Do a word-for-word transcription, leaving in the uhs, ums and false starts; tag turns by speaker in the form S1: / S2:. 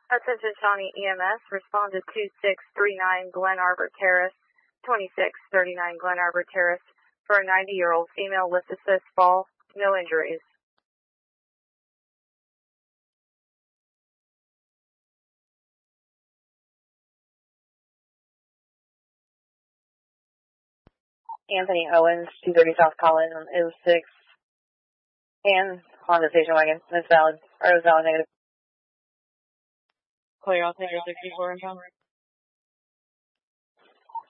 S1: Attention Shawnee E M S, respond to two six three nine Glen Arbor Terrace, twenty-six thirty-nine Glen Arbor Terrace, for a ninety-year-old female with assist fall, no injuries. Anthony Owens, two thirty South Collins on oh six, and Honda station wagon. That's valid. Or it was valid negative. Clear, I'll take your sixty-four and pound.